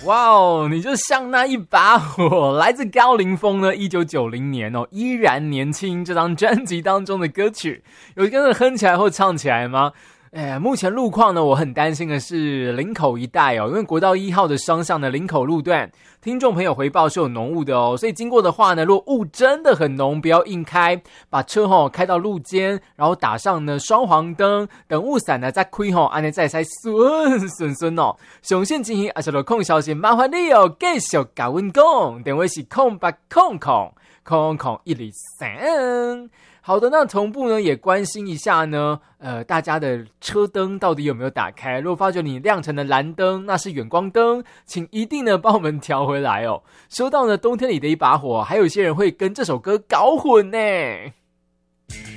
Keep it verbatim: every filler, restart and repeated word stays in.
哇哦，你就像那一把火，来自高凌风呢，一九九零年哦，依然年轻这张专辑当中的歌曲，有跟着哼起来或唱起来吗？哎，目前路况呢，我很担心的是林口一带哦，因为国道一号的双向的林口路段，听众朋友回报是有浓雾的哦，所以经过的话呢，如果雾真的很浓，不要硬开，把车吼、哦、开到路肩，然后打上呢双黄灯，等雾伞呢再开吼，安尼再才顺顺顺哦。详细情形啊，是落空消息，麻烦你哦，继续甲阮讲，电话是空八空空空空一零三。好的，那同步呢也关心一下呢，呃，大家的车灯到底有没有打开？如果发觉你亮成的蓝灯，那是远光灯，请一定呢帮我们调回来哦。说到呢冬天里的一把火，还有一些人会跟这首歌搞混呢。